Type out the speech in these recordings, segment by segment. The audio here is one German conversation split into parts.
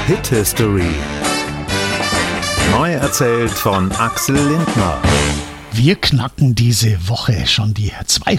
Hit History. Neu erzählt von Axel Lindner. Wir knacken diese Woche schon die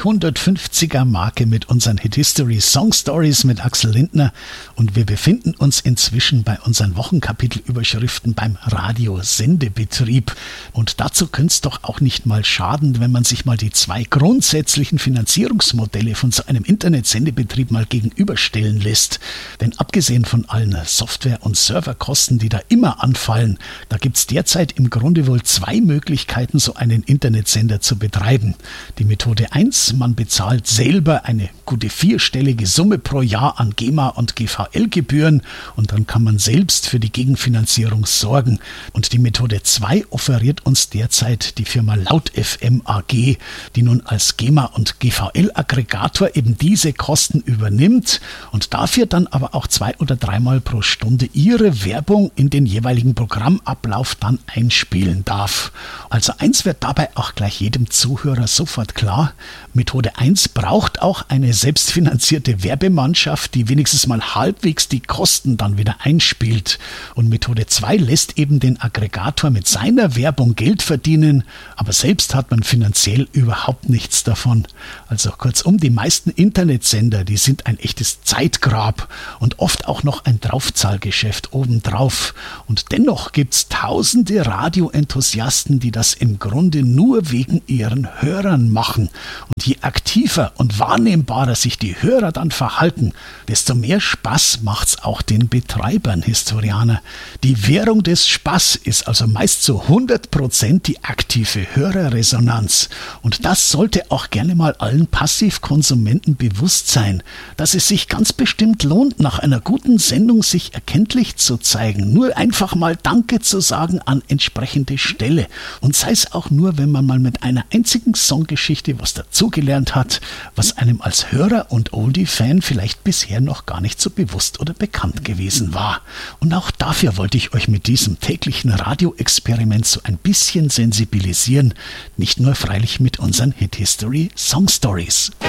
250er-Marke mit unseren Hit History Song Stories mit Axel Lindner und wir befinden uns inzwischen bei unseren Wochenkapitelüberschriften beim Radiosendebetrieb. Und dazu könnte es doch auch nicht mal schaden, wenn man sich mal die zwei grundsätzlichen Finanzierungsmodelle von so einem Internetsendebetrieb mal gegenüberstellen lässt. Denn abgesehen von allen Software- und Serverkosten, die da immer anfallen, da gibt es derzeit im Grunde wohl zwei Möglichkeiten, so einen Internetsender zu betreiben. Die Methode 1, man bezahlt selber eine gute vierstellige Summe pro Jahr an GEMA und GVL-Gebühren und dann kann man selbst für die Gegenfinanzierung sorgen. Und die Methode 2 offeriert uns derzeit die Firma Laut FM AG, die nun als GEMA und GVL-Aggregator eben diese Kosten übernimmt und dafür dann aber auch 2- oder 3-mal pro Stunde ihre Werbung in den jeweiligen Programmablauf dann einspielen darf. Also eins wird dabei auch gleich jedem Zuhörer sofort klar: Methode 1 braucht auch eine selbstfinanzierte Werbemannschaft, die wenigstens mal halbwegs die Kosten dann wieder einspielt. Und Methode 2 lässt eben den Aggregator mit seiner Werbung Geld verdienen, aber selbst hat man finanziell überhaupt nichts davon. Also kurzum, die meisten Internetsender, die sind ein echtes Zeitgrab und oft auch noch ein Draufzahlgeschäft obendrauf. Und dennoch gibt's tausende Radioenthusiasten, die das im Grunde nur wegen ihren Hörern machen. Und je aktiver und wahrnehmbarer sich die Hörer dann verhalten, desto mehr Spaß macht's auch den Betreibern, Historianer. Die Währung des Spaß ist also meist zu 100% die aktive Hörerresonanz. Und das sollte auch gerne mal allen Passivkonsumenten bewusst sein, dass es sich ganz bestimmt lohnt, nach einer guten Sendung sich erkenntlich zu zeigen. Nur einfach mal Danke zu sagen an entsprechende Stelle. Und sei es auch nur, wenn man mal mit einer einzigen Songgeschichte was dazugelernt hat, was einem als Hörer und Oldie-Fan vielleicht bisher noch gar nicht so bewusst oder bekannt gewesen war. Und auch dafür wollte ich euch mit diesem täglichen Radioexperiment so ein bisschen sensibilisieren, nicht nur freilich mit unseren Hit History Song Stories.